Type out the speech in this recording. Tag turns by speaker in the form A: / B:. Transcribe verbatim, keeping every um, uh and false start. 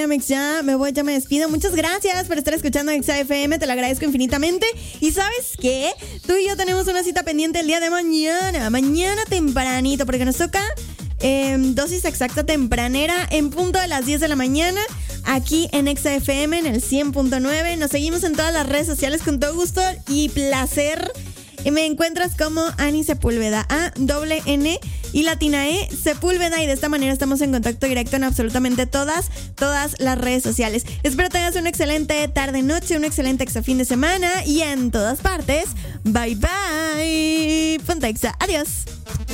A: ya, Mex, ya me voy, ya me despido. Muchas gracias por estar escuchando Exa F M, te lo agradezco infinitamente. Y ¿sabes qué? Tú y yo tenemos una cita pendiente el día de mañana, mañana tempranito, porque nos toca eh, dosis exacta tempranera en punto de las diez de la mañana, aquí en Exa F M en el cien punto nueve. Nos seguimos en todas las redes sociales con todo gusto y placer. Me encuentras como Ani Sepúlveda, A, doble N y latina E, Sepúlveda, y de esta manera estamos en contacto directo en absolutamente todas, todas las redes sociales. Espero tengas una excelente tarde, noche, un excelente Exa fin de semana y en todas partes. Bye bye. Ponte Exa. Adiós.